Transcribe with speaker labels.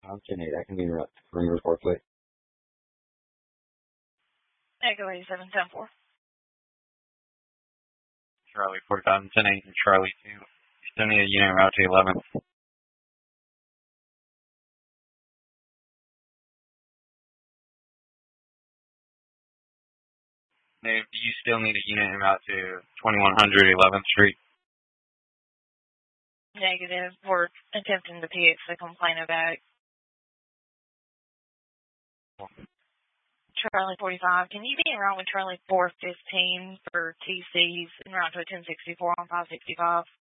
Speaker 1: 10-8, I can be in room report, please.
Speaker 2: Echo 87-10-4.
Speaker 3: Charlie 4000, 10-8, and Charlie 2. You still need a unit route to 11th. Dave, do you still need a unit en route to 2100 11th Street?
Speaker 2: Negative. We're attempting to PX the complaint back. Charlie 45, can you be en route with Charlie 415 for TCs en route to a 1064 on 565?